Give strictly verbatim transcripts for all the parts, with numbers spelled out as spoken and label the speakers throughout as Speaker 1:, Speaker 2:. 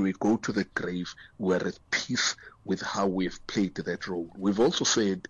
Speaker 1: we go to the grave, we're at peace with how we've played that role. We've also said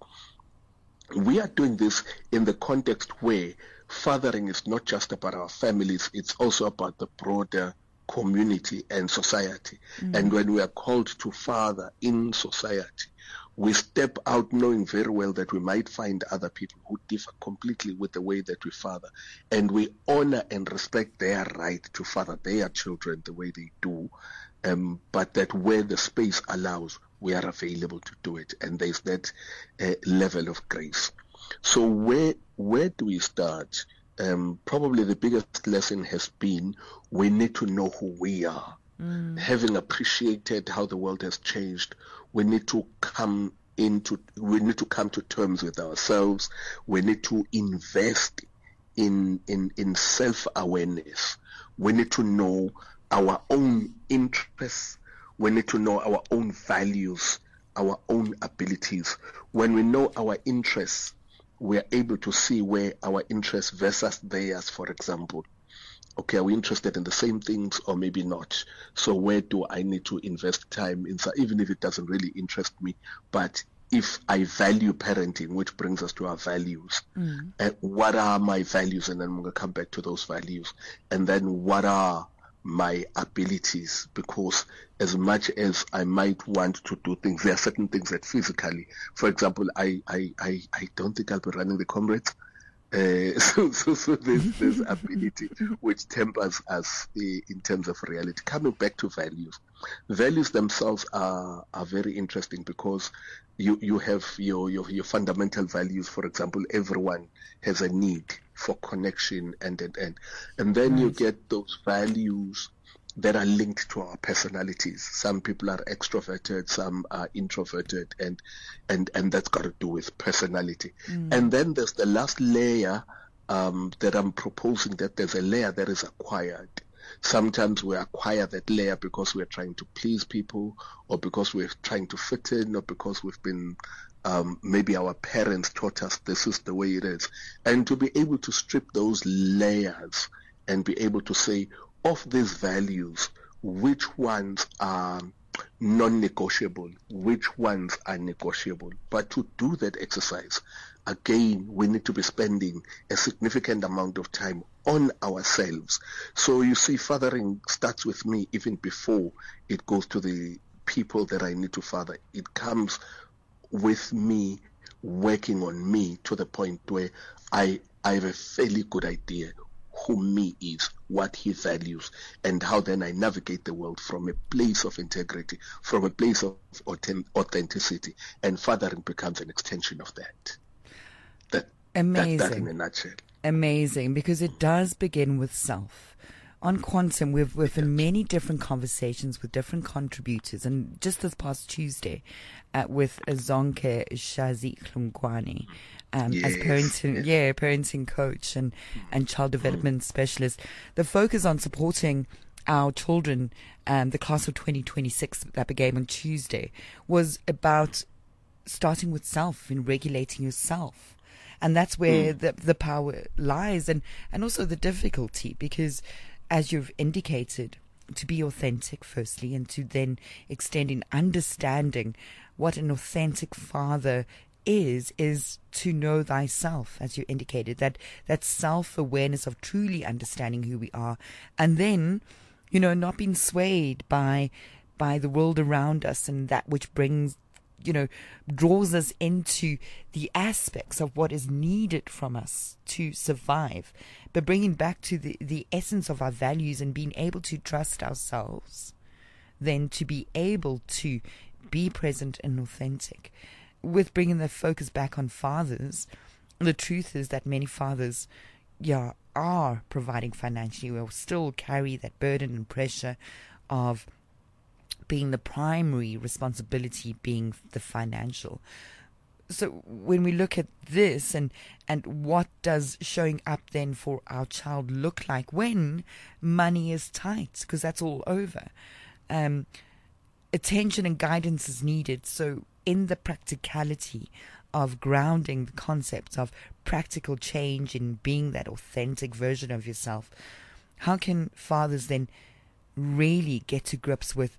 Speaker 1: we are doing this in the context where fathering is not just about our families, it's also about the broader community and society. Mm-hmm. And when we are called to father in society, we step out knowing very well that we might find other people who differ completely with the way that we father, and we honor and respect their right to father their children the way they do, um, but that where the space allows, we are available to do it, and there's that uh, level of grace. So where where do we start? Um, probably the biggest lesson has been we need to know who we are. Mm. Having appreciated how the world has changed, we need to come into we need to come to terms with ourselves. We need to invest in in in self-awareness. We need to know our own interests. We need to know our own values, our own abilities. When we know our interests, we are able to see where our interests versus theirs, for example. Okay, are we interested in the same things or maybe not? So where do I need to invest time in, even if it doesn't really interest me? But if I value parenting, which brings us to our values, mm. uh, what are my values? And then I'm going to come back to those values. And then what are my abilities? Because as much as I might want to do things, there are certain things that physically, for example, I, I, I, I don't think I'll be running the Comrades. Uh, so, so, so there's, there's ability which tempers us uh, in terms of reality. Coming back to values, values themselves are are very interesting because you you have your your, your fundamental values. For example, everyone has a need for connection, and and and, and then right. you get those values that are linked to our personalities. Some people are extroverted, some are introverted, and and and that's got to do with personality. Mm. And then there's the last layer um, that I'm proposing, that there's a layer that is acquired. Sometimes we acquire that layer because we're trying to please people, or because we're trying to fit in, or because we've been um, maybe our parents taught us this is the way it is. And to be able to strip those layers and be able to say, of these values, which ones are non-negotiable, which ones are negotiable. But to do that exercise, again, we need to be spending a significant amount of time on ourselves. So you see, fathering starts with me even before it goes to the people that I need to father. It comes with me working on me to the point where I, I have a fairly good idea who me is, what he values, and how then I navigate the world from a place of integrity, from a place of authenticity, and fathering becomes an extension of that. That,
Speaker 2: Amazing.
Speaker 1: That, that in a nutshell.
Speaker 2: Amazing, because it does begin with self. On Quantum, we've, we've had many different conversations with different contributors, and just this past Tuesday uh, with Zonke Shazi Klungwani, um, yes, as parenting, yes. yeah, parenting coach and, and child development specialist. The focus on supporting our children, um, the class of twenty twenty-six that began on Tuesday, was about starting with self and regulating yourself. And that's where mm. the, the power lies, and, and also the difficulty, because as you've indicated, to be authentic firstly, and to then extend in understanding what an authentic father is, is to know thyself, as you indicated, that, that self-awareness of truly understanding who we are, and then, you know, not being swayed by, by the world around us and that which brings, you know, draws us into the aspects of what is needed from us to survive, but bringing back to the, the essence of our values and being able to trust ourselves, then to be able to be present and authentic. With bringing the focus back on fathers, the truth is that many fathers, yeah, are providing financially, will still carry that burden and pressure of being the primary responsibility being the financial. So when we look at this, and and what does showing up then for our child look like when money is tight, because that's all over. Um, attention and guidance is needed. So in the practicality of grounding the concepts of practical change in being that authentic version of yourself, how can fathers then really get to grips with